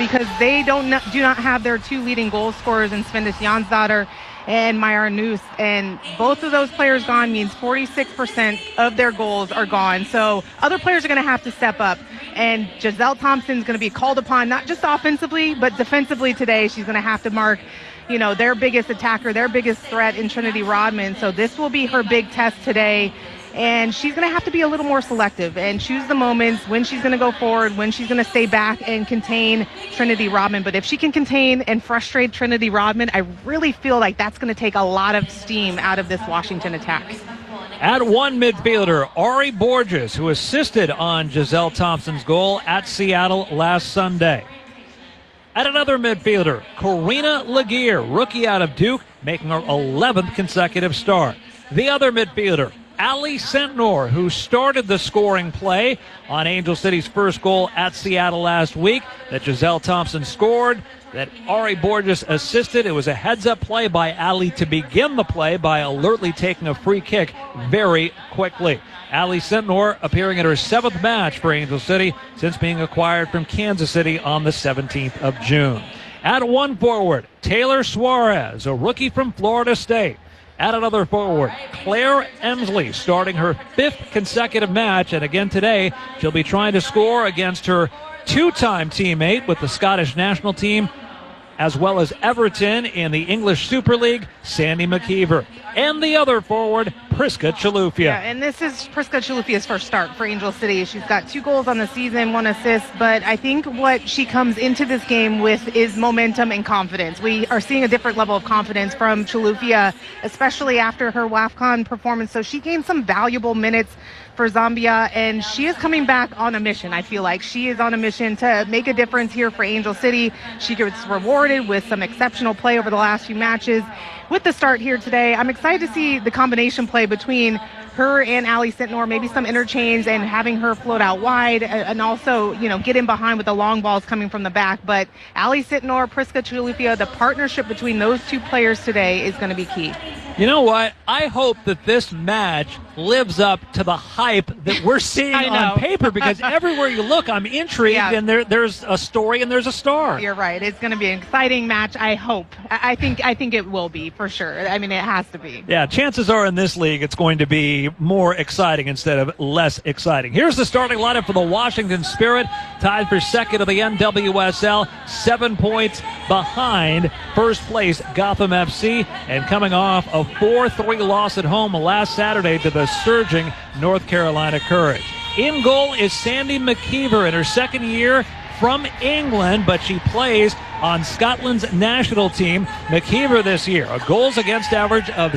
because they do not have their two leading goal scorers in Svendis Jansdottir and Maja Noose, and both of those players gone means 46% of their goals are gone. So other players are going to have to step up, and Giselle Thompson's going to be called upon not just offensively but defensively today. She's going to have to mark their biggest attacker, their biggest threat in Trinity Rodman. So this will be her big test today. And she's going to have to be a little more selective and choose the moments when she's going to go forward, when she's going to stay back and contain Trinity Rodman. But if she can contain and frustrate Trinity Rodman, I really feel like that's going to take a lot of steam out of this Washington attack. At one midfielder, Ari Borges, who assisted on Giselle Thompson's goal at Seattle last Sunday. At another midfielder, Karina Laguerre, rookie out of Duke, making her 11th consecutive start. The other midfielder, Ali Sentnor, who started the scoring play on Angel City's first goal at Seattle last week that Giselle Thompson scored, that Ari Borges assisted. It was a heads-up play by Ali to begin the play by alertly taking a free kick very quickly. Ali Sentnor appearing in her 7th match for Angel City since being acquired from Kansas City on the 17th of June. At one forward, Taylor Suarez, a rookie from Florida State. At another forward, Claire Emsley, starting her 5th consecutive match, and again today she'll be trying to score against her two-time teammate with the Scottish national team, as well as Everton in the English Super League, Sandy McKeever. And the other forward, Priska Chilufya. Yeah, and this is Priska Chilufya's first start for Angel City. She's got 2 goals on the season, 1 assist, but I think what she comes into this game with is momentum and confidence. We are seeing a different level of confidence from Chilufya, especially after her WAFCON performance. So she gained some valuable minutes for Zambia, and she is coming back on a mission. I feel like she is on a mission to make a difference here for Angel City. She gets rewarded with some exceptional play over the last few matches. With the start here today, I'm excited to see the combination play between her and Ali Sentnor, maybe some interchange and having her float out wide and also, get in behind with the long balls coming from the back. But Ali Sentnor, Priska Chilufya, the partnership between those two players today is going to be key. You know what? I hope that this match lives up to the hype that we're seeing on paper, because everywhere you look, I'm intrigued, and there's a story and there's a star. You're right. It's going to be an exciting match, I hope. I think it will be, for sure. I mean, it has to be. Yeah, chances are in this league it's going to be more exciting instead of less exciting. Here's the starting lineup for the Washington Spirit, tied for second of the NWSL, 7 points behind first place Gotham FC, and coming off a 4-3 loss at home last Saturday to the surging North Carolina Courage. In goal is Sandy McKeever in her second year from England, but she plays on Scotland's national team. McKeever this year, a goals against average of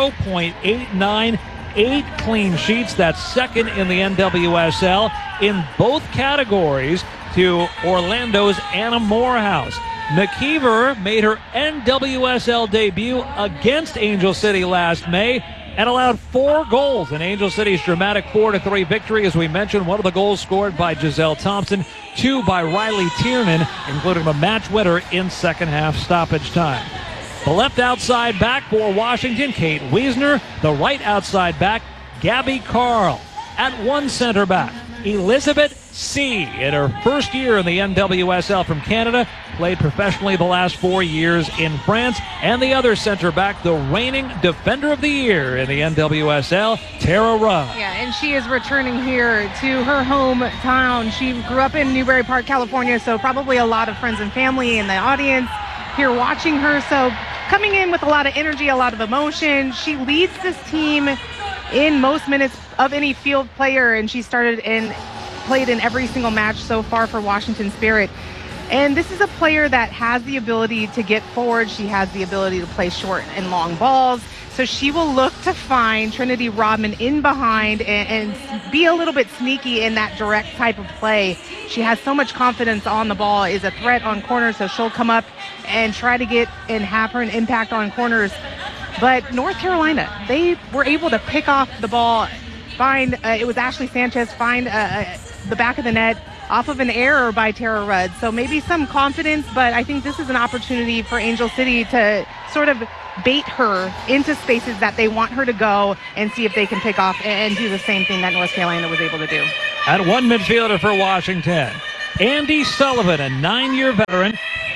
0.89, 8 clean sheets. That's second in the NWSL in both categories to Orlando's Anna Morehouse. McKeever made her NWSL debut against Angel City last May and allowed 4 goals in Angel City's dramatic 4-3 victory. As we mentioned, one of the goals scored by Giselle Thompson, 2 by Riley Tiernan, including a match winner in second half stoppage time. The left outside back for Washington, Kate Wiesner. The right outside back, Gabby Carl. At one center back, Elizabeth C. in her first year in the NWSL from Canada, played professionally the last 4 years in France. And the other center back, the reigning defender of the year in the NWSL, Tara Rudd. Yeah, and she is returning here to her hometown. She grew up in Newbury Park, California, so probably a lot of friends and family in the audience here watching her. So coming in with a lot of energy, a lot of emotion. She leads this team in most minutes of any field player, and she played in every single match so far for Washington Spirit. And this is a player that has the ability to get forward. She has the ability to play short and long balls. So she will look to find Trinity Rodman in behind and be a little bit sneaky in that direct type of play. She has so much confidence on the ball, is a threat on corners, so she'll come up and try to get and have her an impact on corners. But North Carolina, they were able to pick off the ball, it was Ashley Sanchez, find the back of the net off of an error by Tara Rudd. So maybe some confidence, but I think this is an opportunity for Angel City to sort of bait her into spaces that they want her to go and see if they can pick off and do the same thing that North Carolina was able to do. At one midfielder for Washington, Andy Sullivan, a 9-year veteran,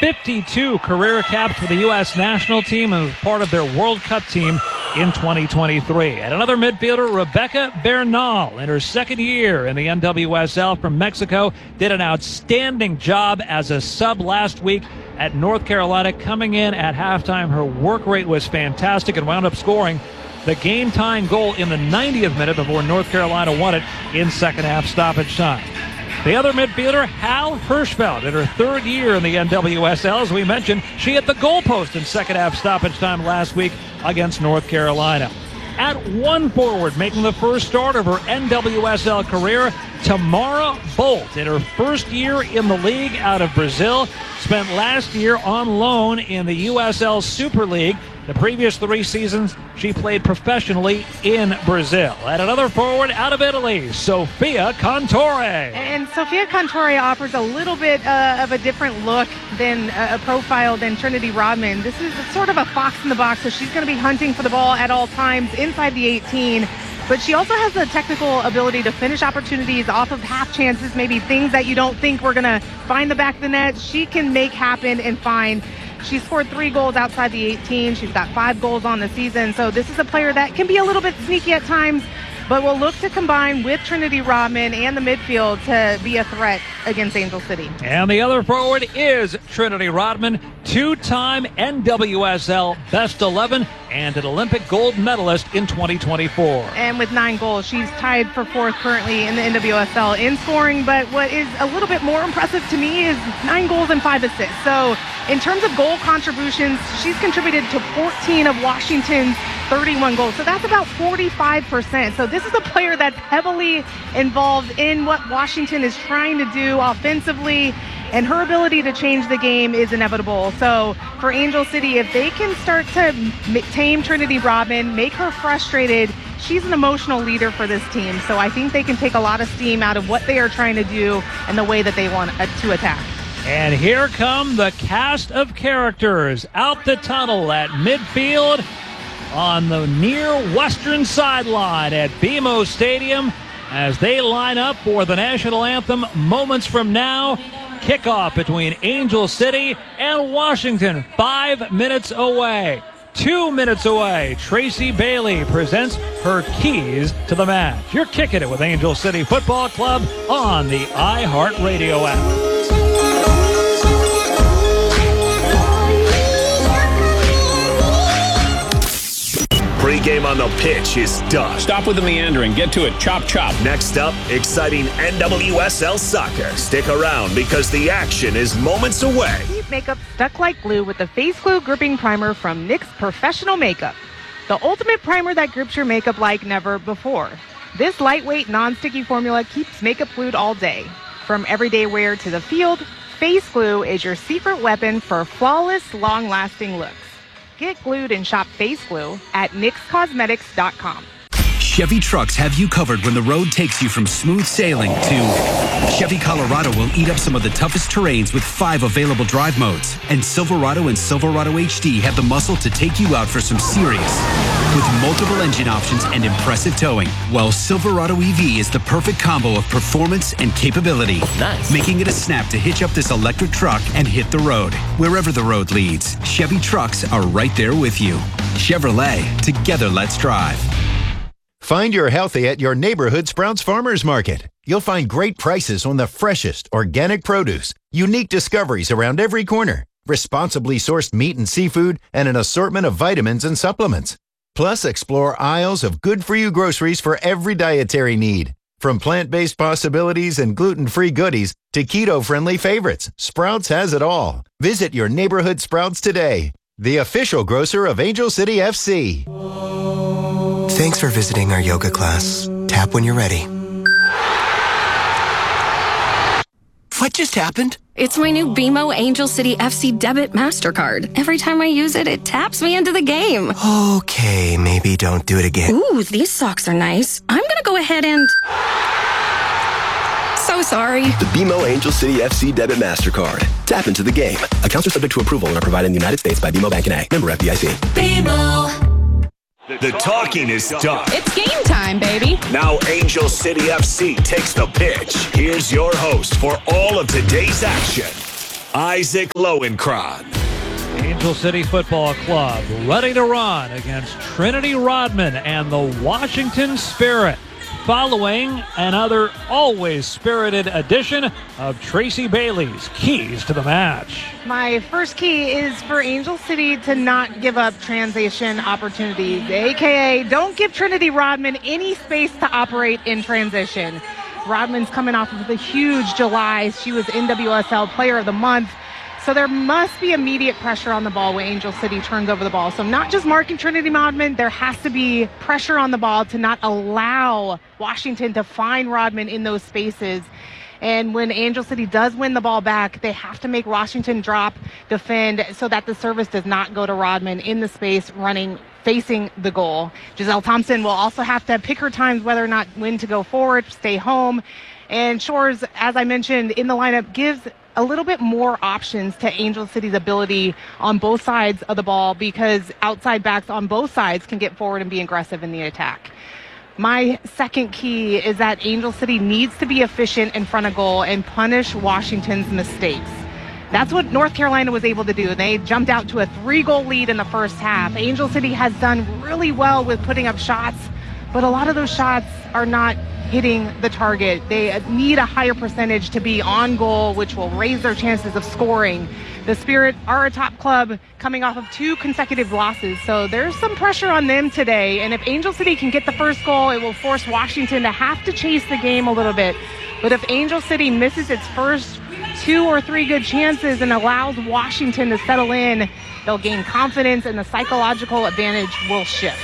52 career caps for the U.S. national team and was part of their World Cup team in 2023. And another midfielder, Rebecca Bernal, in her second year in the NWSL from Mexico, did an outstanding job as a sub last week at North Carolina. Coming in at halftime, her work rate was fantastic and wound up scoring the game-tying goal in the 90th minute before North Carolina won it in second half stoppage time. The other midfielder, Hal Hirschfeld, in her third year in the NWSL. As we mentioned, she hit the goalpost in second half stoppage time last week against North Carolina. At one forward, making the first start of her NWSL career, Tamara Bolt, in her first year in the league out of Brazil, spent last year on loan in the USL Super League. The previous 3 seasons, she played professionally in Brazil. And another forward out of Italy, Sofia Cantore. And Sofia Cantore offers a little bit of a different look than a profile than Trinity Rodman. This is sort of a fox in the box, so she's going to be hunting for the ball at all times inside the 18. But she also has the technical ability to finish opportunities off of half chances, maybe things that you don't think were going to find the back of the net. She can make happen and find. She scored 3 goals outside the 18. She's got 5 goals on the season. So this is a player that can be a little bit sneaky at times, but will look to combine with Trinity Rodman and the midfield to be a threat against Angel City. And the other forward is Trinity Rodman, 2-time NWSL Best 11 and an Olympic gold medalist in 2024. And with 9 goals, she's tied for 4th currently in the NWSL in scoring. But what is a little bit more impressive to me is 9 goals and 5 assists. So in terms of goal contributions, she's contributed to 14 of Washington's 31 goals. So that's about 45%. So this is a player that's heavily involved in what Washington is trying to do offensively, and her ability to change the game is inevitable. So for Angel City, if they can start to tame Trinity Rodman, make her frustrated, she's an emotional leader for this team. So I think they can take a lot of steam out of what they are trying to do and the way that they want to attack. And here come the cast of characters out the tunnel at midfield on the near western sideline at BMO Stadium as they line up for the national anthem moments from now. Kickoff between Angel City and Washington, 5 minutes away. 2 minutes away, Tracy Bailey presents her keys to the match. You're kicking it with Angel City Football Club on the iHeartRadio app. Pre-game on the pitch is done. Stop with the meandering. Get to it. Chop, chop. Next up, exciting NWSL soccer. Stick around because the action is moments away. Keep makeup stuck like glue with the Face Glue Gripping Primer from NYX Professional Makeup. The ultimate primer that grips your makeup like never before. This lightweight, non-sticky formula keeps makeup glued all day. From everyday wear to the field, Face Glue is your secret weapon for flawless, long-lasting looks. Get glued and shop Face Glue at NYXCosmetics.com. Chevy trucks have you covered when the road takes you from smooth sailing to Chevy Colorado will eat up some of the toughest terrains with 5 available drive modes. And Silverado and Silverado HD have the muscle to take you out for some serious with multiple engine options and impressive towing. While Silverado EV is the perfect combo of performance and capability. Nice. Making it a snap to hitch up this electric truck and hit the road. Wherever the road leads, Chevy trucks are right there with you. Chevrolet, together let's drive. Find your healthy at your neighborhood Sprouts Farmers Market. You'll find great prices on the freshest organic produce, unique discoveries around every corner, responsibly sourced meat and seafood, and an assortment of vitamins and supplements. Plus, explore aisles of good-for-you groceries for every dietary need. From plant-based possibilities and gluten-free goodies to keto-friendly favorites, Sprouts has it all. Visit your neighborhood Sprouts today, the official grocer of Angel City FC. Thanks for visiting our yoga class. Tap when you're ready. What just happened? It's my new BMO Angel City FC debit MasterCard. Every time I use it, it taps me into the game. Okay, maybe don't do it again. Ooh, these socks are nice. I'm gonna go ahead and... So sorry. The BMO Angel City FC debit MasterCard. Tap into the game. Accounts are subject to approval and are provided in the United States by BMO Bank N.A. Member FDIC. BMO. The talking is done. It's game time, baby. Now Angel City FC takes the pitch. Here's your host for all of today's action, Isaac Lowenkron. Angel City Football Club ready to run against Trinity Rodman and the Washington Spirit, following another always spirited edition of Tracy Bailey's Keys to the Match. My first key is for Angel City to not give up transition opportunities, a.k.a. don't give Trinity Rodman any space to operate in transition. Rodman's coming off of the huge July. She was NWSL Player of the Month. So there must be immediate pressure on the ball when Angel City turns over the ball. So not just marking Trinity Rodman, there has to be pressure on the ball to not allow Washington to find Rodman in those spaces. And when Angel City does win the ball back, they have to make Washington drop, defend, so that the service does not go to Rodman in the space running, facing the goal. Giselle Thompson will also have to pick her times whether or not when to go forward, stay home. And Shores, as I mentioned, in the lineup gives a little bit more options to Angel City's ability on both sides of the ball, because outside backs on both sides can get forward and be aggressive in the attack. My second key is that Angel City needs to be efficient in front of goal and punish Washington's mistakes. That's what North Carolina was able to do. They jumped out to a 3-goal lead in the first half. Angel City has done really well with putting up shots, but a lot of those shots are not hitting the target. They need a higher percentage to be on goal, which will raise their chances of scoring. The Spirit are a top club coming off of 2 consecutive losses, so there's some pressure on them today. And if Angel City can get the first goal, it will force Washington to have to chase the game a little bit. But if Angel City misses its first 2 or 3 good chances and allows Washington to settle in, they'll gain confidence and the psychological advantage will shift.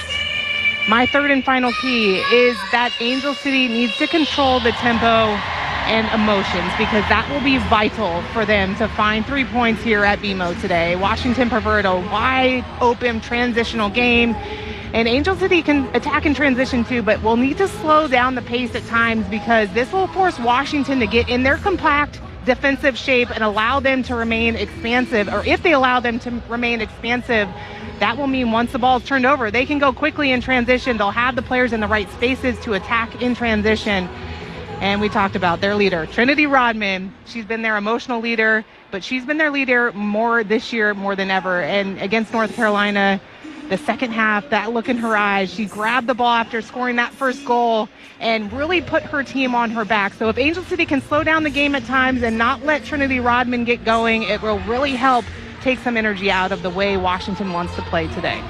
My third and final key is that Angel City needs to control the tempo and emotions, because that will be vital for them to find 3 points here at BMO today. Washington preferred a wide open transitional game, and Angel City can attack in transition too, but we'll need to slow down the pace at times, because this will force Washington to get in their compact defensive shape and allow them to remain expansive, or if they allow them to remain expansive, that will mean once the ball is turned over, they can go quickly in transition. They'll have the players in the right spaces to attack in transition. And we talked about their leader, Trinity Rodman. She's been their emotional leader, but she's been their leader more this year, more than ever. And against North Carolina, the second half, that look in her eyes, she grabbed the ball after scoring that first goal and really put her team on her back. So if Angel City can slow down the game at times and not let Trinity Rodman get going, it will really help take some energy out of the way Washington wants to play today.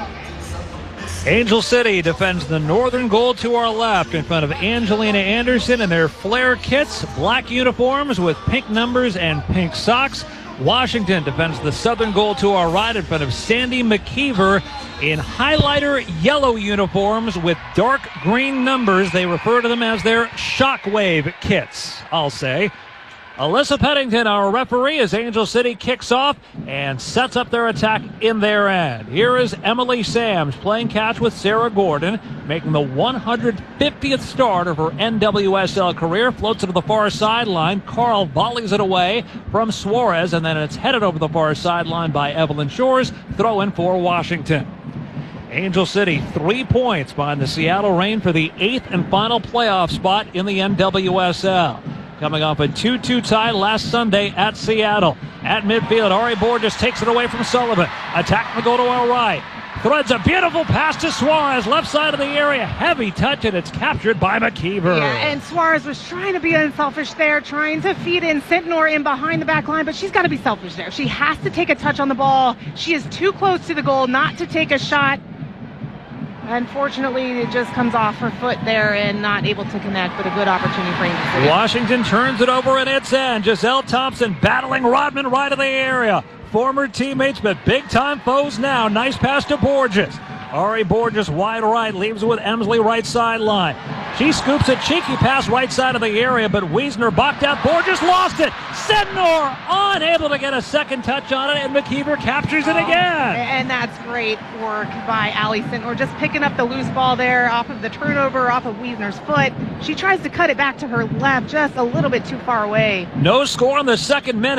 Angel City defends the northern goal to our left in front of Angelina Anderson in their flare kits, black uniforms with pink numbers and pink socks. Washington defends the southern goal to our right in front of Sandy McKeever in highlighter yellow uniforms with dark green numbers. They refer to them as their Shockwave kits, I'll say. Alyssa Peddington, our referee, as Angel City kicks off and sets up their attack in their end. Here is Emily Sams playing catch with Sarah Gordon, making the 150th start of her NWSL career. Floats it to the far sideline. Carl volleys it away from Suarez, and then it's headed over the far sideline by Evelyn Shores. Throw in for Washington. Angel City 3 points behind the Seattle Reign for the 8th and final playoff spot in the NWSL. Coming off a 2-2 tie last Sunday at Seattle. At midfield, Ari Borges takes it away from Sullivan. Attack the goal to our right. Threads a beautiful pass to Suarez, left side of the area. Heavy touch, and it's captured by McKeever. Yeah, and Suarez was trying to be unselfish there, trying to feed in Sentnor in behind the back line, but she's got to be selfish there. She has to take a touch on the ball. She is too close to the goal not to take a shot. Unfortunately, it just comes off her foot there and not able to connect, but a good opportunity for Angel City. Washington turns it over in its end. Giselle Thompson battling Rodman right of the area. Former teammates, but big-time foes now. Nice pass to Borges. Ari Borges wide right, leaves it with Emsley right sideline. She scoops a cheeky pass right side of the area, but Wiesner bucked out. Borges lost it. Sednor unable to get a second touch on it, and McKeever captures it again. And that's great work by Allie Sednor, just picking up the loose ball there off of the turnover, off of Wiesner's foot. She tries to cut it back to her left, just a little bit too far away. No score in the second minute.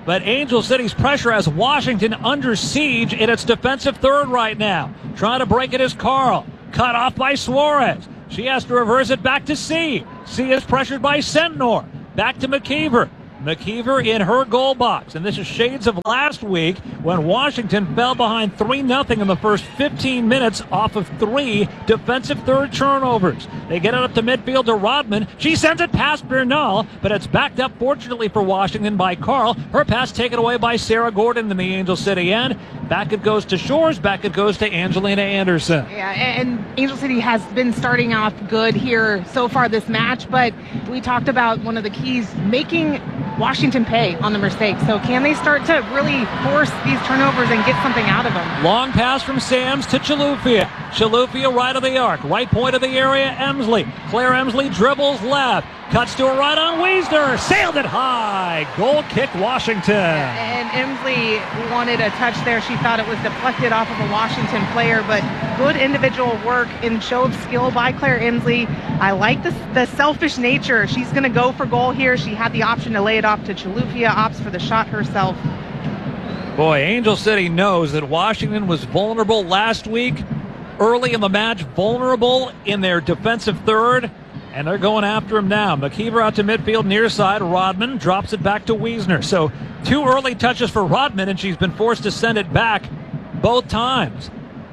But Angel City's pressure has Washington under siege in its defensive third right now. Trying to break it is Carl. Cut off by Suarez. She has to reverse it back to C. C is pressured by Sentnor. Back to McKeever. McKeever in her goal box. And this is shades of last week when Washington fell behind 3-0 in the first 15 minutes off of 3 defensive third turnovers. They get it up to midfield to Rodman. She sends it past Bernal, but it's backed up fortunately for Washington by Carl. Her pass taken away by Sarah Gordon in the Angel City end. Back it goes to Shores. Back it goes to Angelina Anderson. Yeah, and Angel City has been starting off good here so far this match, but we talked about one of the keys, making Washington pay on the mistakes. So can they start to really force these turnovers and get something out of them? Long pass from Sams to Chalufia. Chalufia right of the arc. Right point of the area, Emsley. Claire Emsley dribbles left. Cuts to her right on Wiesner. Sailed it high. Goal kick Washington. And Emsley wanted a touch there. She thought it was deflected off of a Washington player, but good individual work and showed skill by Claire Emsley. I like the selfish nature. She's going to go for goal here. She had the option to lay it off to Chalufia, opts for the shot herself. Boy, Angel City knows that Washington was vulnerable last week, early in the match, vulnerable in their defensive third, and they're going after him now. McKeever out to midfield, near side. Rodman drops it back to Wiesner. So 2 early touches for Rodman, and she's been forced to send it back both times.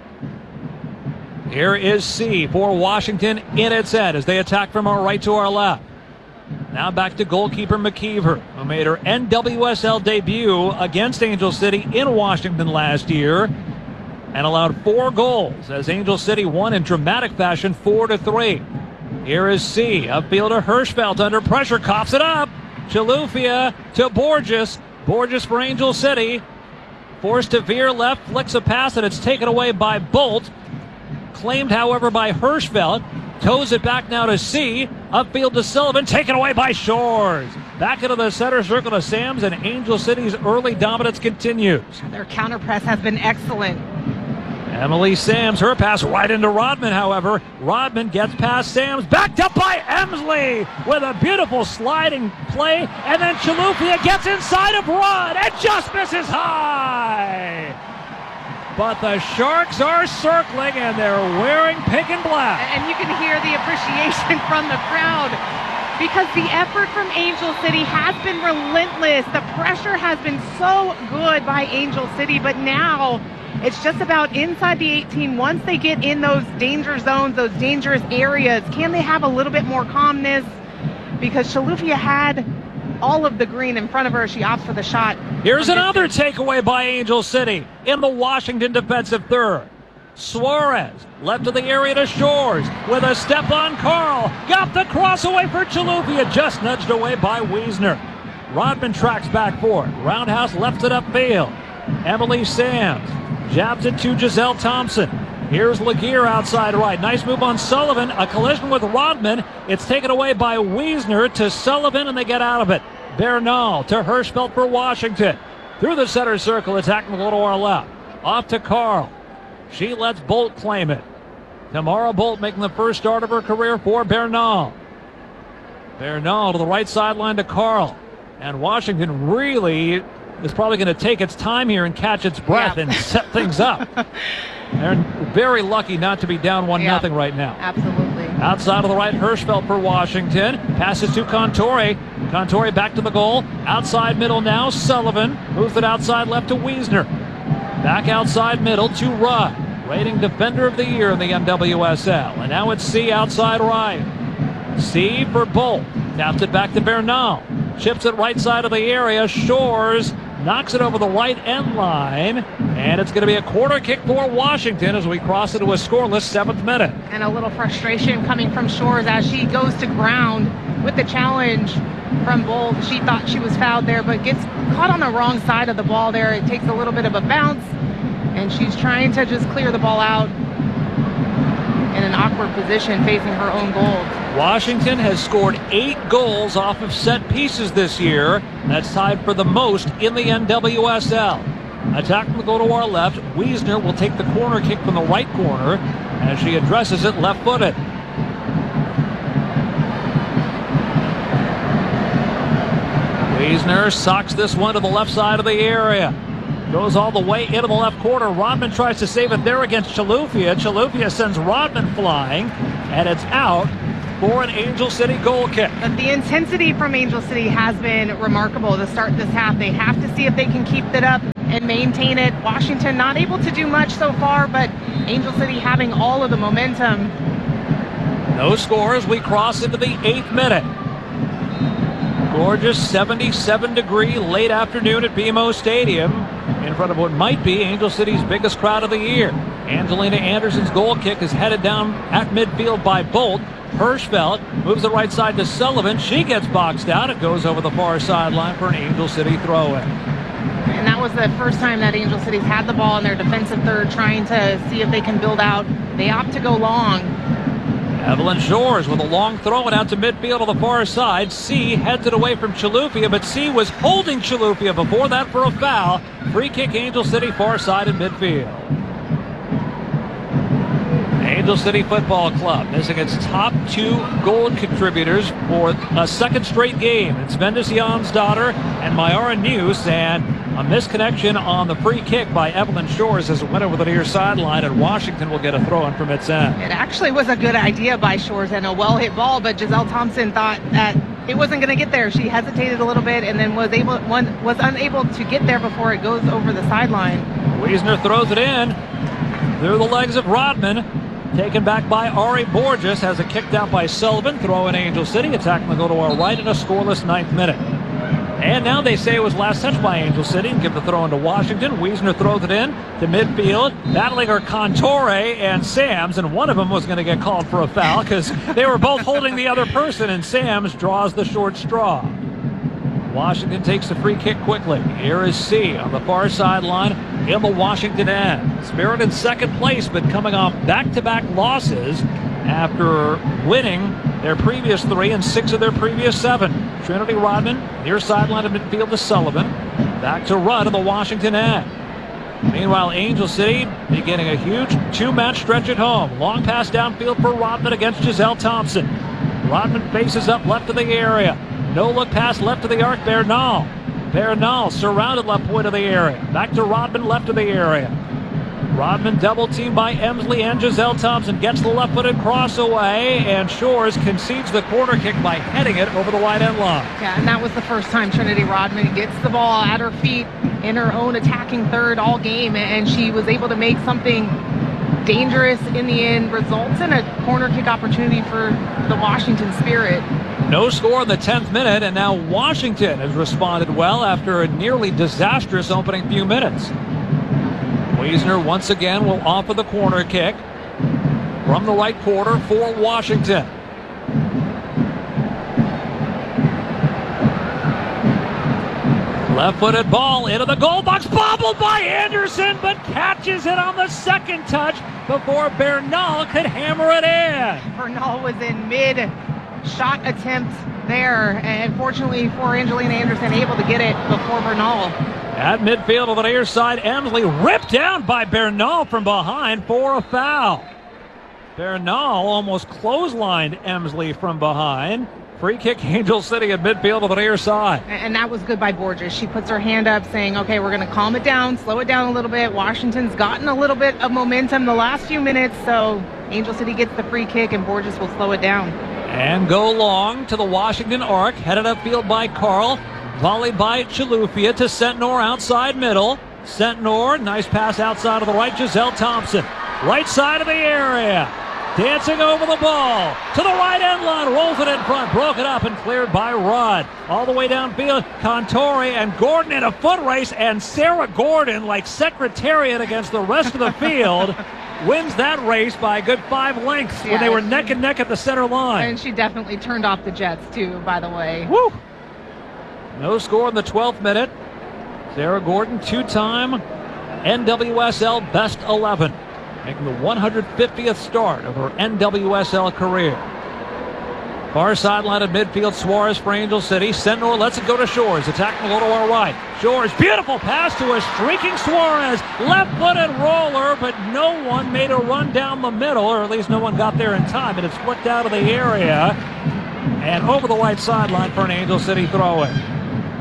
Here is C for Washington in its end as they attack from our right to our left. Now back to goalkeeper McKeever, who made her NWSL debut against Angel City in Washington last year and allowed 4 goals as Angel City won in dramatic fashion 4-3. Here is C, upfield to Hirschfeld under pressure, coughs it up. Chalufia to Borges. Borges for Angel City. Forced to veer left, flicks a pass, and it's taken away by Bolt. Claimed, however, by Hirschfeld. Toes it back now to C. Upfield to Sullivan, taken away by Shores. Back into the center circle to Sams, and Angel City's early dominance continues. Their counter press has been excellent. Emily Sams, her pass right into Rodman, however. Rodman gets past Sams, backed up by Emsley with a beautiful sliding play, and then Chalufia gets inside of Rod and just misses high. But the Sharks are circling, and they're wearing pink and black. And you can hear the appreciation from the crowd because the effort from Angel City has been relentless. The pressure has been so good by Angel City, but now it's just about inside the 18. Once they get in those danger zones, those dangerous areas, can they have a little bit more calmness? Because Chalufia had all of the green in front of her. She opts for the shot. Here's another takeaway by Angel City in the Washington defensive third. Suarez left of the area to Shores with a step on Carl. Got the cross away for Chalufia, just nudged away by Wiesner. Rodman tracks back for it. Roundhouse left it upfield. Emily Sams jabs it to Giselle Thompson. Here's Laguerre outside right. Nice move on Sullivan. A collision with Rodman. It's taken away by Wiesner to Sullivan, and they get out of it. Bernal to Hirschfeld for Washington. Through the center circle, attacking the to our left. Off to Carl. She lets Bolt claim it. Tamara Bolt making the first start of her career for Bernal. Bernal to the right sideline to Carl. And Washington really is probably going to take its time here and catch its breath and set things up. They're very lucky not to be down 1-0 right now. Absolutely. Outside of the right, Hirschfeld for Washington. Passes to Contore. Contore back to the goal. Outside middle now, Sullivan. Moves it outside left to Wiesner. Back outside middle to Rudd. Rating defender of the year in the NWSL. And now it's C outside right. C for Bolt. Taps it back to Bernal. Chips it right side of the area. Shores knocks it over the right end line. And it's going to be a corner kick for Washington as we cross into a scoreless 7th minute. And a little frustration coming from Shores as she goes to ground with the challenge from Bolt. She thought she was fouled there, but gets caught on the wrong side of the ball there. It takes a little bit of a bounce, and she's trying to just clear the ball out in an awkward position facing her own goal. Washington has scored 8 goals off of set pieces this year. That's tied for the most in the NWSL. Attacking the goal to our left. Wiesner will take the corner kick from the right corner as she addresses it left-footed. Wiesner socks this one to the left side of the area. Goes all the way into the left corner. Rodman tries to save it there against Chilufya. Chilufya sends Rodman flying, and it's out for an Angel City goal kick. But the intensity from Angel City has been remarkable to start this half. They have to see if they can keep it up and maintain it. Washington not able to do much so far, but Angel City having all of the momentum. No scores. We cross into the 8th minute. Gorgeous 77-degree late afternoon at BMO Stadium in front of what might be Angel City's biggest crowd of the year. Angelina Anderson's goal kick is headed down at midfield by Bolt. Hirschfeld moves the right side to Sullivan. She gets boxed out. It goes over the far sideline for an Angel City throw-in. And that was the first time that Angel City's had the ball in their defensive third, trying to see if they can build out. They opt to go long. Evelyn Shores with a long throw and out to midfield on the far side. C heads it away from Chilufya, but C was holding Chilufya before that for a foul. Free kick Angel City far side in midfield. Angel City Football Club missing its top 2 goal contributors for a second straight game. It's Venus Jansdotter and Myara News, and a misconnection on the free kick by Evelyn Shores as it went over the near sideline, and Washington will get a throw in from its end. It actually was a good idea by Shores and a well-hit ball, but Giselle Thompson thought that it wasn't going to get there. She hesitated a little bit and then was unable to get there before it goes over the sideline. Wiesner throws it in through the legs of Rodman. Taken back by Ari Borges, has it kicked out by Sullivan. Throw in Angel City. Attack will go to our right in a scoreless 9th minute. And now they say it was last touch by Angel City and give the throw into Washington. Wiesner throws it in to midfield. Battling are Contore and Sams, and one of them was going to get called for a foul because they were both holding the other person, and Sams draws the short straw. Washington takes the free kick quickly. Here is C on the far sideline in the Washington end. Spirit in second place, but coming off back-to-back losses after winning their previous 3 and 6 of their previous 7. Trinity Rodman near sideline of midfield to Sullivan. Back to Rudd in the Washington end. Meanwhile, Angel City beginning a huge 2-match stretch at home. Long pass downfield for Rodman against Giselle Thompson. Rodman faces up left of the area. No look pass left to the arc. Bernal. Bernal surrounded left point of the area. Back to Rodman left of the area. Rodman double teamed by Emsley and Giselle Thompson. Gets the left footed cross away, and Shores concedes the corner kick by heading it over the wide end line. Yeah, and that was the first time Trinity Rodman gets the ball at her feet in her own attacking third all game, and she was able to make something dangerous in the end. Results in a corner kick opportunity for the Washington Spirit. No score in the 10th minute, and now Washington has responded well after a nearly disastrous opening few minutes. Wiesner once again will offer the corner kick from the right quarter for Washington. Left-footed ball into the goal box, bobbled by Anderson, but catches it on the second touch before Bernal could hammer it in. Bernal was in mid-shot attempt there, and fortunately for Angelina Anderson, able to get it before Bernal. At midfield on the near side, Emsley ripped down by Bernal from behind for a foul. Bernal almost clotheslined Emsley from behind. Free kick Angel City at midfield on the near side. And that was good by Borges. She puts her hand up saying, okay, we're going to calm it down, slow it down a little bit. Washington's gotten a little bit of momentum the last few minutes, so Angel City gets the free kick and Borges will slow it down. And go long to the Washington arc, headed upfield by Carl. Volleyed by Chilufya to Sentnor outside middle. Sentnor, nice pass outside of the right, Giselle Thompson. Right side of the area. Dancing over the ball. To the right end line. Rolls it in front. Broken up and cleared by Rudd. All the way downfield. Contore and Gordon in a foot race. And Sarah Gordon, like Secretariat against the rest of the field, wins that race by a good 5 lengths when they were neck and neck at the center line. And she definitely turned off the Jets, too, by the way. Woo! No score in the 12th minute. Sarah Gordon, 2-time NWSL Best 11, making the 150th start of her NWSL career. Far sideline of midfield, Suarez for Angel City. Sentnor lets it go to Shores. Attacking a little to our right. Shores, beautiful pass to a streaking Suarez. Left-footed roller, but no one made a run down the middle, or at least no one got there in time, and it's flicked out of the area and over the right sideline for an Angel City throw-in.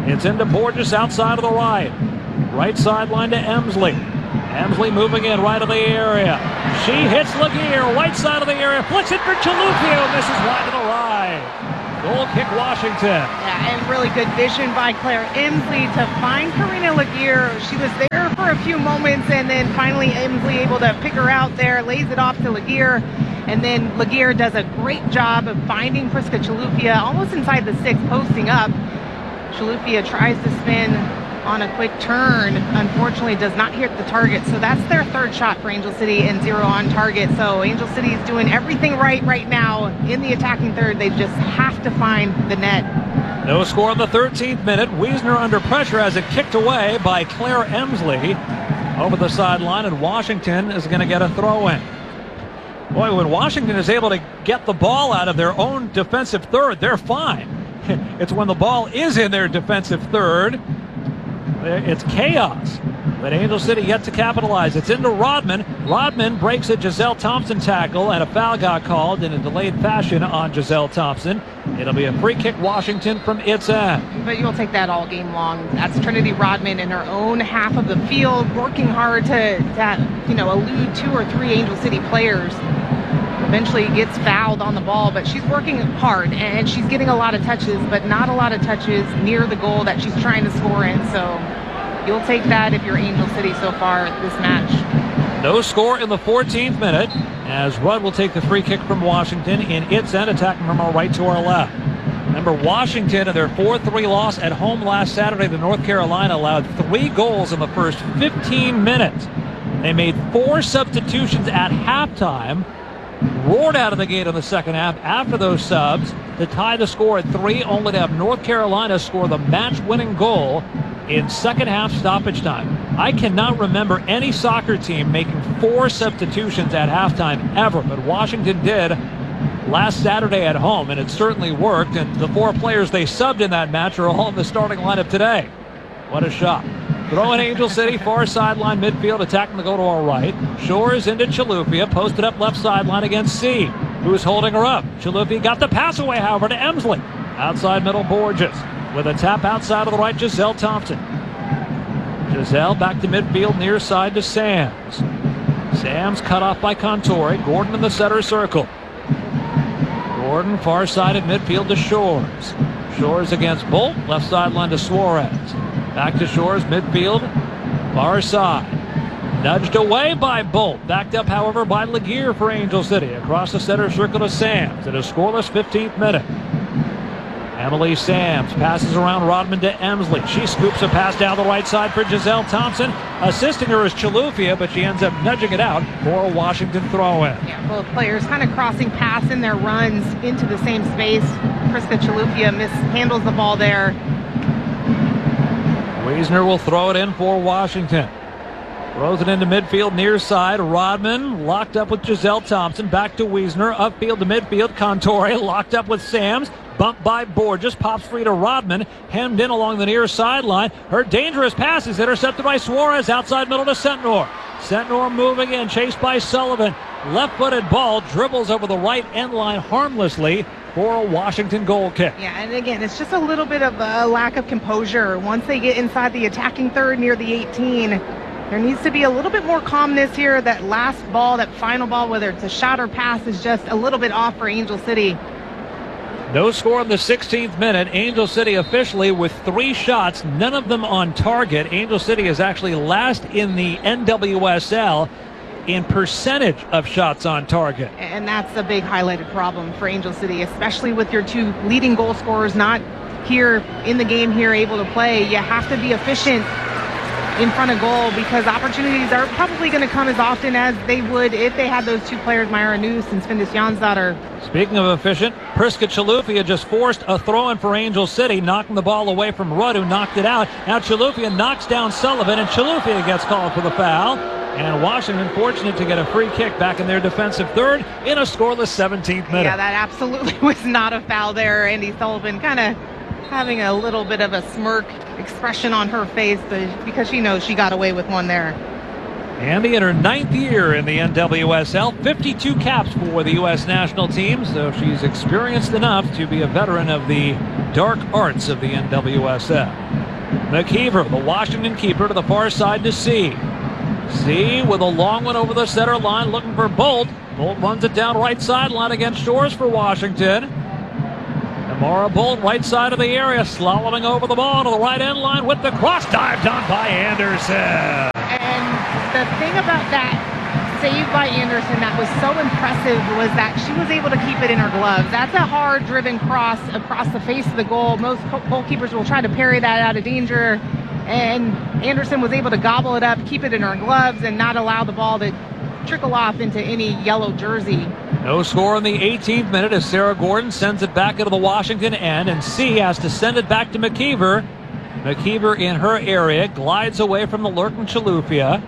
It's into Borges outside of the right. Right sideline to Emsley. Emsley moving in right of the area. She hits Laguerre, right side of the area, flicks it for Chilufya, misses wide to the right. Goal kick Washington. Yeah, and really good vision by Claire Emsley to find Karina Laguerre. She was there for a few moments, and then finally Emsley able to pick her out there, lays it off to Laguerre, and then Laguerre does a great job of finding Priska Chilufya almost inside the 6, posting up. Chilufya tries to spin on a quick turn, unfortunately does not hit the target, so that's their 3rd shot for Angel City and 0 on target. So Angel City is doing everything right now in the attacking third. They just have to find the net. No score in the 13th minute. Wiesner under pressure as it kicked away by Claire Emsley over the sideline, and Washington is going to get a throw in. Boy, when Washington is able to get the ball out of their own defensive third, they're fine. It's when the ball is in their defensive third, it's chaos. But Angel City yet to capitalize. It's into Rodman. Rodman breaks a Giselle Thompson tackle, and a foul got called in a delayed fashion on Giselle Thompson. It'll be a free kick Washington from its end. But you'll take that all game long. That's Trinity Rodman in her own half of the field, working hard to elude 2 or 3 Angel City players. Eventually gets fouled on the ball, but she's working hard and she's getting a lot of touches, but not a lot of touches near the goal that she's trying to score in. So you'll take that if you're Angel City so far this match. No score in the 14th minute as Rudd will take the free kick from Washington in its end, attacking from our right to our left. Remember, Washington in their 4-3 loss at home last Saturday to North Carolina allowed 3 goals in the first 15 minutes. They made 4 substitutions at halftime, roared out of the gate in the second half after those subs to tie the score at 3, only to have North Carolina score the match-winning goal in second half stoppage time. I cannot remember any soccer team making 4 substitutions at halftime ever, but Washington did last Saturday at home, and it certainly worked, and the 4 players they subbed in that match are all in the starting lineup today. What a shot. Throw in Angel City, far sideline midfield, attacking the goal to our right. Shores into Chilufya, posted up left sideline against C, who's holding her up. Chilufya got the pass away, however, to Emsley. Outside middle, Borges. With a tap outside of the right, Giselle Thompson. Giselle back to midfield, near side to Sams. Sams cut off by Contori. Gordon in the center circle. Gordon far side at midfield to Shores. Shores against Bolt, left sideline to Suarez. Back to Shores, midfield, far side. Nudged away by Bolt. Backed up, however, by Laguerre for Angel City. Across the center circle to Sams in a scoreless 15th minute. Emily Sams passes around Rodman to Emsley. She scoops a pass down the right side for Giselle Thompson. Assisting her is Chilufya, but she ends up nudging it out for a Washington throw-in. Yeah, both players kind of crossing paths in their runs into the same space. Priska Chilufya mishandles the ball there. Wiesner will throw it in for Washington. Throws it into midfield, near side. Rodman locked up with Giselle Thompson. Back to Wiesner. Upfield to midfield. Contori locked up with Sams. Bumped by Borges. Pops free to Rodman. Hemmed in along the near sideline. Her dangerous pass is intercepted by Suarez. Outside middle to Sentnor. Sentnor moving in. Chased by Sullivan. Left-footed ball. Dribbles over the right end line harmlessly for a Washington goal kick. Yeah, and again, it's just a little bit of a lack of composure. Once they get inside the attacking third near the 18, there needs to be a little bit more calmness here. That last ball, that final ball, whether it's a shot or pass, is just a little bit off for Angel City. No score in the 16th minute. Angel City officially with 3 shots, none of them on target. Angel City is actually last in the NWSL in percentage of shots on target. And that's a big highlighted problem for Angel City, especially with your 2 leading goal scorers not here in the game here able to play. You have to be efficient in front of goal because opportunities are probably going to come as often as they would if they had those 2 players, Myra Noose and Svindis Jansdotter. Speaking of efficient, Priska Chilufya just forced a throw-in for Angel City, knocking the ball away from Rudd, who knocked it out. Now Chilufya knocks down Sullivan, and Chilufya gets called for the foul. And Washington fortunate to get a free kick back in their defensive third in a scoreless 17th minute. Yeah, that absolutely was not a foul there. Andy Sullivan kind of having a little bit of a smirk expression on her face because she knows she got away with one there. Andy in her 9th year in the NWSL, 52 caps for the U.S. national team, so she's experienced enough to be a veteran of the dark arts of the NWSL. McKeever, the Washington keeper, to the far side to C. C with a long one over the center line, looking for Bolt. Bolt runs it down right sideline against Shores for Washington. Amara Bolt, right side of the area, slaloming over the ball to the right end line with the cross dive done by Anderson. And the thing about that save by Anderson that was so impressive was that she was able to keep it in her gloves. That's a hard driven cross across the face of the goal. Most goalkeepers will try to parry that out of danger, and Anderson was able to gobble it up, keep it in her gloves, and not allow the ball to trickle off into any yellow jersey. No score in the 18th minute as Sarah Gordon sends it back into the Washington end, and C has to send it back to McKeever. McKeever in her area glides away from the lurking Chilufya.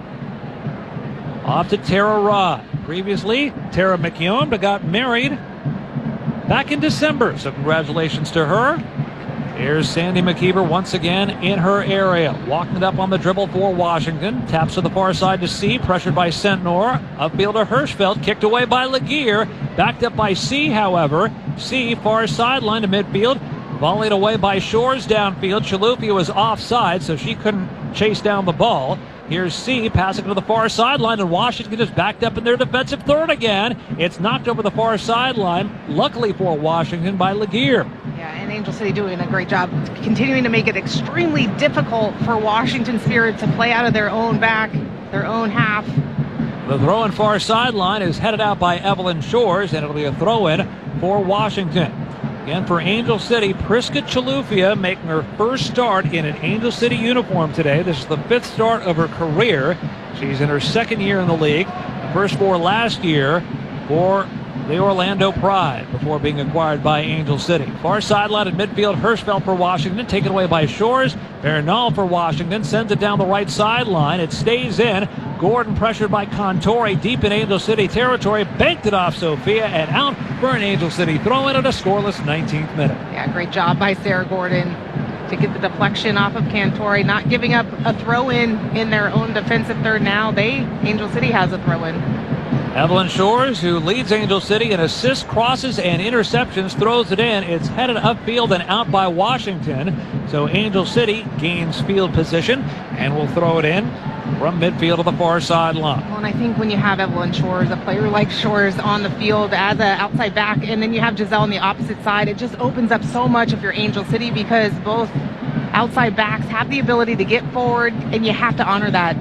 Off to Tara Rod. Previously, Tara McKeown, but got married back in December, so congratulations to her. Here's Sandy McKeever once again in her area. Walking it up on the dribble for Washington. Taps to the far side to C. Pressured by Sentnor. Upfield to Hirschfeld. Kicked away by Laguerre. Backed up by C, however. C far sideline to midfield. Volleyed away by Shores downfield. Chilufya was offside, so she couldn't chase down the ball. Here's C passing to the far sideline, and Washington is backed up in their defensive third again. It's knocked over the far sideline, luckily for Washington, by Laguerre. Yeah, and Angel City doing a great job continuing to make it extremely difficult for Washington Spirit to play out of their own back, their own half. The throw-in far sideline is headed out by Evelyn Shores, and it'll be a throw-in for Washington. Again, for Angel City, Priska Chilufya making her first start in an Angel City uniform today. This is the 5th start of her career. She's in her 2nd year in the league. The first 4 last year for the Orlando Pride before being acquired by Angel City. Far sideline at midfield, Hirschfeld for Washington, taken away by Shores. Bernal for Washington, sends it down the right sideline. It stays in. Gordon pressured by Contori deep in Angel City territory, banked it off Sophia and out for an Angel City throw-in at a scoreless 19th minute. Yeah, great job by Sarah Gordon to get the deflection off of Cantori, not giving up a throw-in in their own defensive third now. Angel City has a throw-in. Evelyn Shores, who leads Angel City in assists, crosses, and interceptions, throws it in. It's headed upfield and out by Washington. So Angel City gains field position and will throw it in from midfield to the far sideline. Well, and I think when you have Evelyn Shores, a player like Shores on the field as an outside back, and then you have Giselle on the opposite side, it just opens up so much of your Angel City because both outside backs have the ability to get forward, and you have to honor that.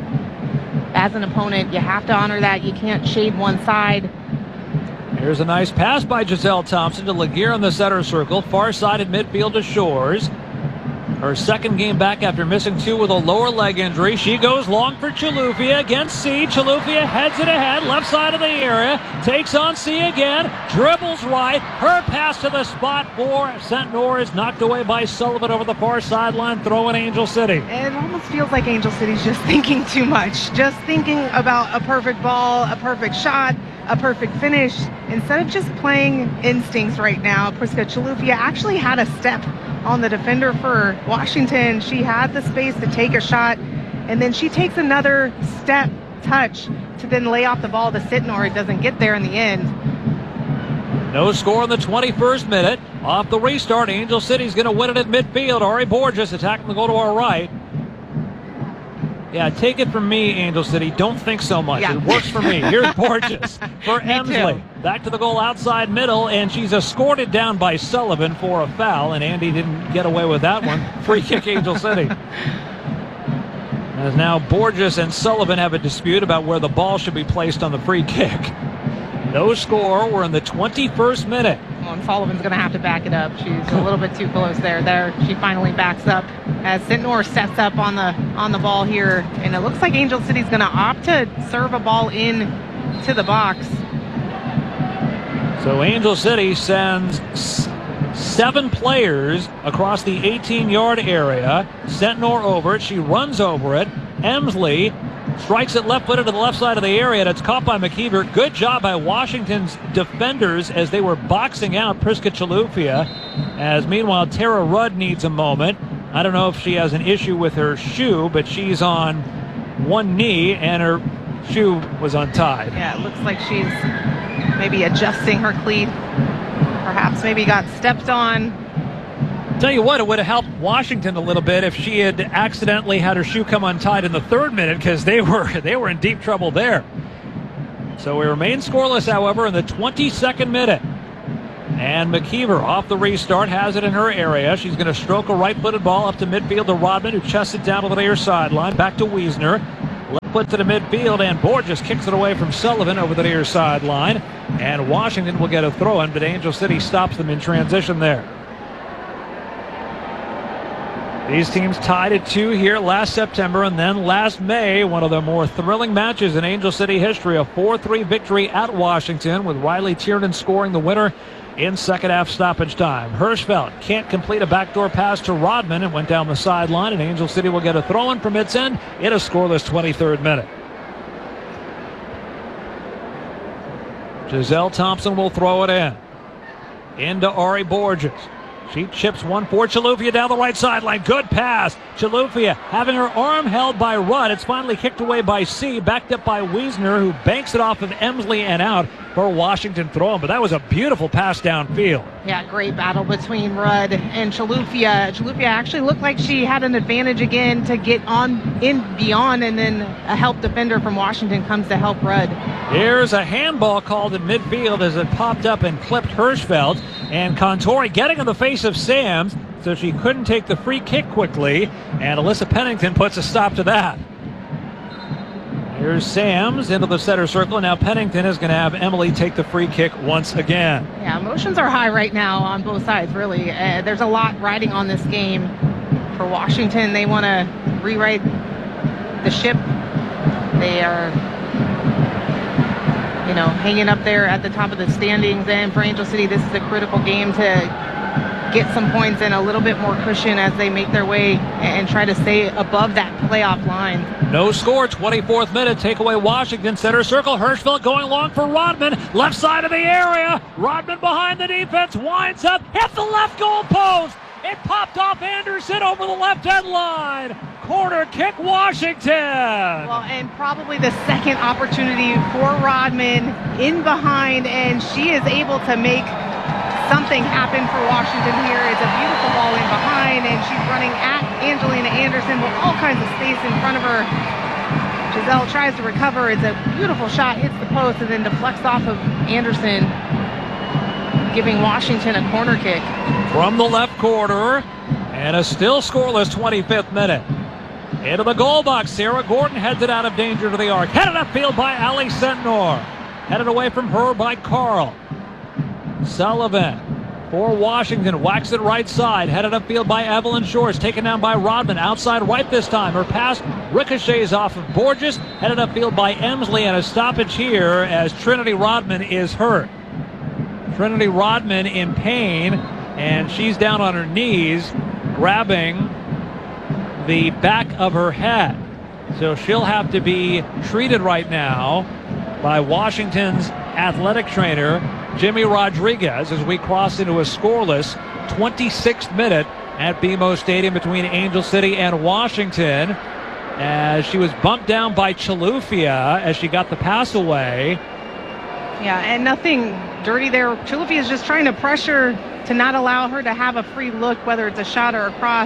As an opponent, you have to honor that. You can't shade one side. Here's a nice pass by Giselle Thompson to Laguerre in the center circle. Far side at midfield to Shores. Her 2nd game back after missing 2 with a lower leg injury. She goes long for Chilufya against C. Chilufya heads it ahead, left side of the area. Takes on C again. Dribbles right. Her pass to the spot for Sentnor is knocked away by Sullivan over the far sideline. Throw in Angel City. It almost feels like Angel City's just thinking too much. Just thinking about a perfect ball, a perfect shot, a perfect finish. Instead of just playing instincts right now, Priska Chilufya actually had a step on the defender for Washington. She had the space to take a shot, and then she takes another step touch to then lay off the ball to Sitnor. It doesn't get there in the end. No score in the 21st minute. Off the restart, Angel City's going to win it at midfield. Ari Borges attacking the goal to our right. Yeah, take it from me, Angel City. Don't think so much. Yeah. It works for me. Here's Borges for Emsley. Back to the goal outside middle, and she's escorted down by Sullivan for a foul, and Andy didn't get away with that one. Free kick, Angel City. As now Borges and Sullivan have a dispute about where the ball should be placed on the free kick. No score. We're in the 21st minute. Well, and Sullivan's going to have to back it up. She's a little bit too close there. She finally backs up as Sitnor sets up on the ball here. And it looks like Angel City's going to opt to serve a ball in to the box. So Angel City sends 7 players across the 18-yard area. Sentnor over it. She runs over it. Emsley strikes it left-footed to the left side of the area, and it's caught by McKeever. Good job by Washington's defenders as they were boxing out Priska Chilufya. As meanwhile, Tara Rudd needs a moment. I don't know if she has an issue with her shoe, but she's on one knee, and her shoe was untied. Yeah, it looks like she's maybe adjusting her cleat. Perhaps maybe got stepped on. Tell you what, it would have helped Washington a little bit if she had accidentally had her shoe come untied in the 3rd minute, because they were in deep trouble there. So we remain scoreless, however, in the 22nd minute. And McKeever off the restart has it in her area. She's going to stroke a right-footed ball up to midfield to Rodman, who chests it down to the near sideline. Back to Wiesner. Left foot to the midfield, and Borges kicks it away from Sullivan over the near sideline. And Washington will get a throw-in, but Angel City stops them in transition there. These teams tied at 2 here last September, and then last May, one of the more thrilling matches in Angel City history, a 4-3 victory at Washington, with Riley Tiernan scoring the winner in second half stoppage time. Hirschfeld can't complete a backdoor pass to Rodman and went down the sideline, and Angel City will get a throw-in from its end in a scoreless 23rd minute. Giselle Thompson will throw it in. Into Ari Borges. She chips one for Chilufya down the right sideline. Good pass. Chilufya having her arm held by Rudd. It's finally kicked away by C. Backed up by Wiesner, who banks it off of Emsley and out for Washington throw-in. But that was a beautiful pass downfield. Yeah, great battle between Rudd and Chilufya. Chilufya actually looked like she had an advantage again to get on in beyond, and then a help defender from Washington comes to help Rudd. Here's a handball called in midfield as it popped up and clipped Hirschfeld. And Contori getting in the face of Sams, so she couldn't take the free kick quickly. And Alyssa Pennington puts a stop to that. Here's Sams into the center circle. Now Pennington is going to have Emily take the free kick once again. Yeah, emotions are high right now on both sides, really. There's a lot riding on this game. For Washington, they want to rewrite the ship. They are, hanging up there at the top of the standings. And for Angel City, this is a critical game to get some points and a little bit more cushion as they make their way and try to stay above that playoff line. No score, 24th minute, take away Washington, center circle. Hirschfeld going long for Rodman, left side of the area. Rodman behind the defense, winds up, hit the left goal post. It popped off Anderson over the left end line. Corner kick, Washington. Well, and probably the second opportunity for Rodman in behind, and she is able to make something happen for Washington here. It's a beautiful ball in behind, and she's running at Angelina Anderson with all kinds of space in front of her. Giselle tries to recover. It's a beautiful shot, hits the post, and then deflects off of Anderson, giving Washington a corner kick. From the left corner, and a still scoreless 25th minute. Into the goal box, Sarah Gordon heads it out of danger to the arc. Headed upfield by Ali Sentnor. Headed away from her by Carl. Sullivan for Washington, whacks it right side. Headed upfield by Evelyn Shores, taken down by Rodman. Outside right this time. Her pass ricochets off of Borges. Headed upfield by Emsley, and a stoppage here as Trinity Rodman is hurt. Trinity Rodman in pain, and she's down on her knees, grabbing the back of her head. So she'll have to be treated right now by Washington's athletic trainer, Jimmy Rodriguez, as we cross into a scoreless 26th minute at BMO Stadium between Angel City and Washington, as she was bumped down by Chilufya as she got the pass away. Yeah, and nothing dirty there. Chilufya is just trying to pressure to not allow her to have a free look, whether it's a shot or a cross.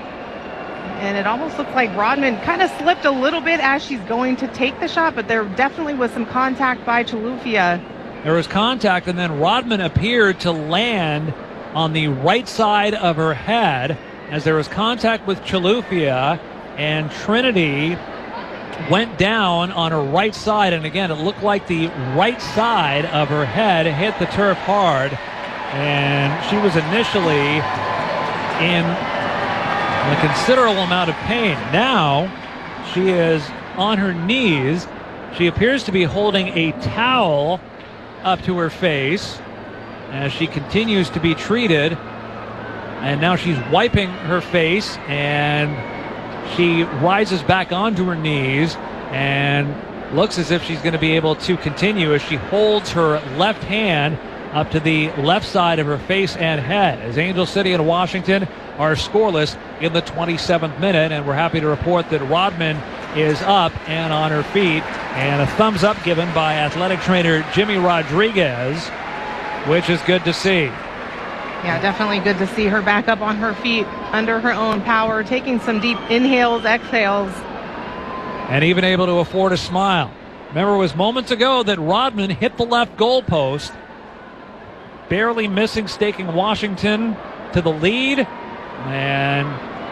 And it almost looks like Rodman kind of slipped a little bit as she's going to take the shot, but there definitely was some contact by Chilufya. There was contact, and then Rodman appeared to land on the right side of her head as there was contact with Chilufya, and Trinity went down on her right side, and again, it looked like the right side of her head hit the turf hard, and she was initially in a considerable amount of pain. Now she is on her knees. She appears to be holding a towel up to her face as she continues to be treated, and now she's wiping her face, and she rises back onto her knees and looks as if she's going to be able to continue as she holds her left hand up to the left side of her face and head, as Angel City and Washington are scoreless in the 27th minute. And we're happy to report that Rodman is up and on her feet And a thumbs up given by athletic trainer Jimmy Rodriguez, which is good to see. Yeah, definitely good to see her back up on her feet under her own power, taking some deep inhales, exhales. And even able to afford a smile. Remember, it was moments ago that Rodman hit the left goalpost, barely missing, staking Washington to the lead. And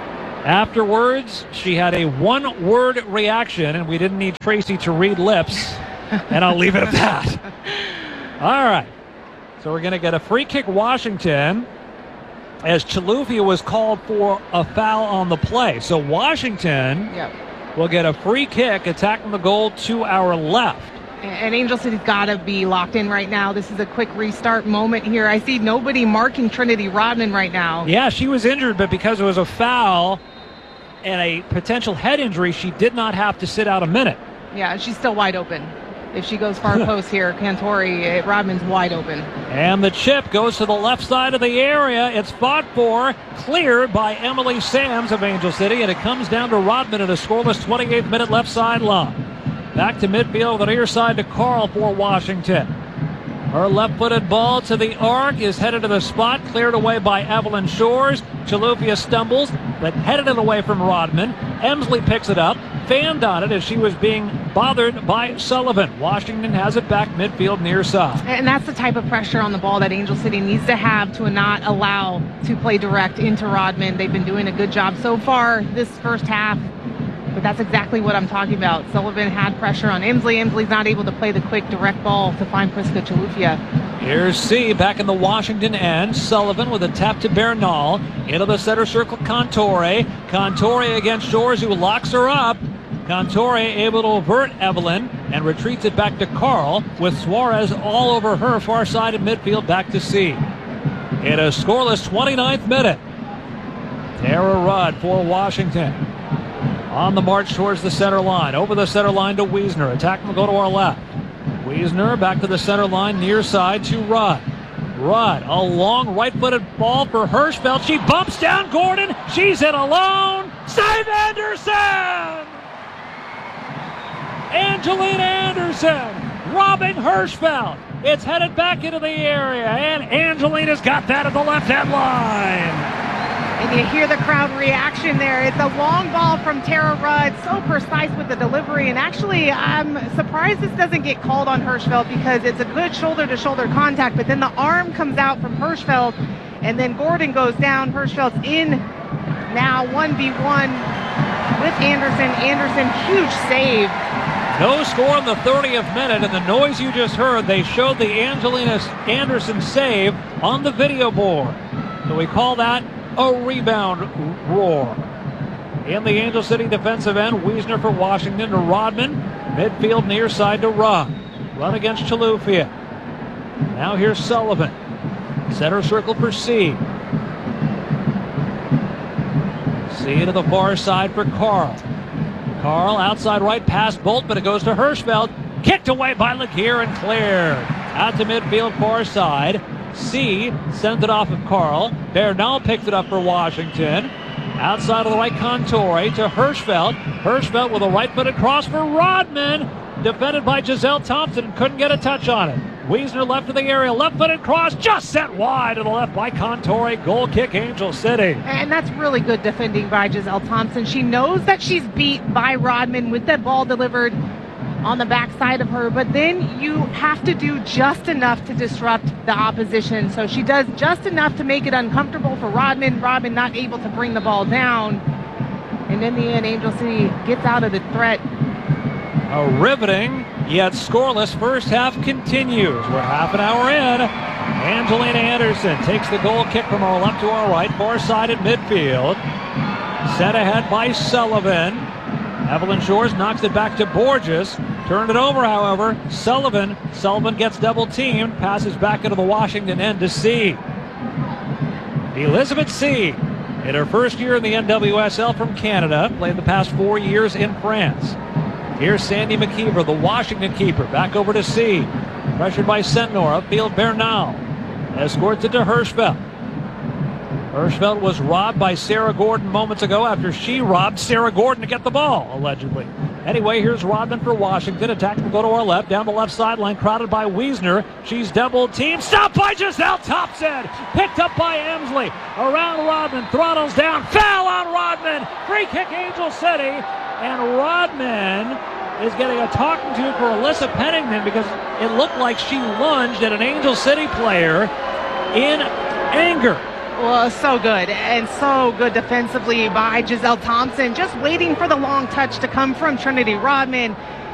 afterwards, she had a one-word reaction, and we didn't need Tracy to read lips. And I'll leave it at that. All right. So we're going to get a free kick, Washington, as Chilufya was called for a foul on the play. So Washington will get a free kick attacking the goal to our left. And Angel City's got to be locked in right now. This is a quick restart moment here. I see nobody marking Trinity Rodman right now. Yeah, she was injured, but because it was a foul and a potential head injury, she did not have to sit out a minute. Yeah, she's still wide open. If she goes far post here, Cantori, Rodman's wide open. And the chip goes to the left side of the area. It's fought for, cleared by Emily Sams of Angel City, and it comes down to Rodman at a scoreless 28th minute left sideline. Back to midfield, the near side to Carl for Washington. Her left-footed ball to the arc is headed to the spot, cleared away by Evelyn Shores. Chilufya stumbles, but headed it away from Rodman. Emsley picks it up, fanned on it as she was being bothered by Sullivan. Washington has it back midfield near side. And that's the type of pressure on the ball that Angel City needs to have to not allow to play direct into Rodman. They've been doing a good job so far this first half. But that's exactly what I'm talking about. Sullivan had pressure on Emsley. Emsley's not able to play the quick direct ball to find Priska Chilufya. Here's C back in the Washington end. Sullivan with a tap to Bernal. Into the center circle, Cantore. Cantore against Shores, who locks her up. Cantore able to avert Evelyn and retreats it back to Carl with Suarez all over her far side of midfield back to C. In a scoreless 29th minute. Tara Rudd for Washington. On the march towards the center line. Over the center line to Wiesner. Attack will go to our left. Wiesner back to the center line, near side to Rudd. Rudd, a long right-footed ball for Hirschfeld. She bumps down Gordon. She's in alone. Save Anderson! Angelina Anderson robbing Hirschfeld. It's headed back into the area, and Angelina's got that at the left-hand line. And you hear the crowd reaction there. It's a long ball from Tara Rudd, so precise with the delivery. And actually, I'm surprised this doesn't get called on Hirschfeld because it's a good shoulder-to-shoulder contact. But then the arm comes out from Hirschfeld, and then Gordon goes down. Hirschfeld's in now 1v1 with Anderson. Anderson, huge save. No score in the 30th minute, and the noise you just heard, they showed the Angelina Anderson save on the video board. So we call that a rebound roar. In the Angel City defensive end, Wiesner for Washington to Rodman. Midfield near side to Rudd. Run against Chilufya. Now here's Sullivan. Center circle for C. C to the far side for Carl. Carl outside right past Bolt, but it goes to Hirschfeld. Kicked away by Laguerre and cleared. Out to midfield far side. C sends it off of Carl. Bernal picks it up for Washington. Outside of the right, Cantore to Hirschfeld. Hirschfeld with a right-footed cross for Rodman. Defended by Giselle Thompson and couldn't get a touch on it. Wiesner left of the area. Left-footed cross just set wide to the left by Cantore. Goal kick, Angel City. And that's really good defending by Giselle Thompson. She knows that she's beat by Rodman with that ball delivered on the backside of her, but then you have to do just enough to disrupt the opposition. So she does just enough to make it uncomfortable for Rodman. Rodman not able to bring the ball down. And in the end, Angel City gets out of the threat. A riveting yet scoreless first half continues. We're half an hour in. Angelina Anderson takes the goal kick from our left to our right, far side at midfield. Set ahead by Sullivan. Evelyn Shores knocks it back to Borges. Turned it over, however. Sullivan gets double teamed. Passes back into the Washington end to C. Elizabeth C. in her first year in the NWSL from Canada. Played the past 4 years in France. Here's Sandy McKeever, the Washington keeper. Back over to C. Pressured by Sentnor. Upfield Bernal. Escorts it to Hirschfeld. Hirschfeld was robbed by Sarah Gordon moments ago after she robbed Sarah Gordon to get the ball, allegedly. Anyway, here's Rodman for Washington. Attack will go to our left. Down the left sideline, crowded by Wiesner. She's double teamed. Stopped by Giselle Thompson. Picked up by Emsley. Around Rodman. Throttles down. Foul on Rodman. Free kick, Angel City. And Rodman is getting a talking to for Alyssa Pennington because it looked like she lunged at an Angel City player in anger. Well, so good, and so good defensively by Giselle Thompson, just waiting for the long touch to come from Trinity Rodman.